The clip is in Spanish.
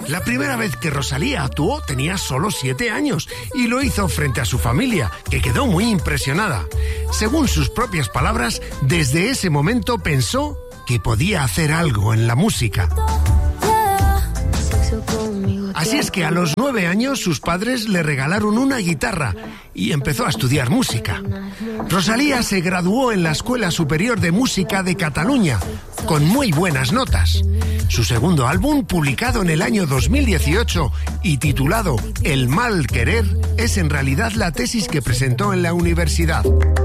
La primera vez que Rosalía actuó tenía solo 7 años y lo hizo frente a su familia, que quedó muy impresionada. Según sus propias palabras, desde ese momento pensó que podía hacer algo en la música. Así es que a los 9 años sus padres le regalaron una guitarra y empezó a estudiar música. Rosalía se graduó en la Escuela Superior de Música de Cataluña, con muy buenas notas. Su segundo álbum, publicado en el año 2018 y titulado El mal querer, es en realidad la tesis que presentó en la universidad.